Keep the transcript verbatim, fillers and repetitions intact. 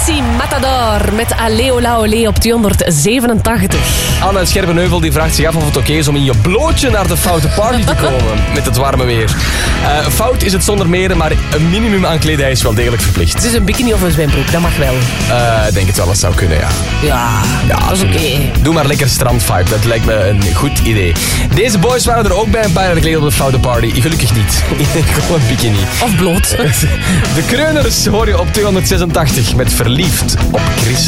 Dixie Matador met Allee Ola Olé op tweehonderdzevenentachtig. Anne uit Scherpenheuvel die vraagt zich af of het oké is om in je blootje naar de foute party te komen met het warme weer. Uh, fout is het zonder meer, maar een minimum aan kledij is wel degelijk verplicht. Dus een bikini of een zwembroek, dat mag wel. Uh, ik denk het wel, dat zou kunnen, ja. Ja, ja dat is oké. Okay. Doe maar lekker strandvibe, dat lijkt me een goed idee. Deze boys waren er ook bij een paar jaar geleden op de foute party. Gelukkig niet. Gewoon een bikini. Of bloot. De Kreuners hoor je op tweehonderdzesentachtig met Verliefd op Chris.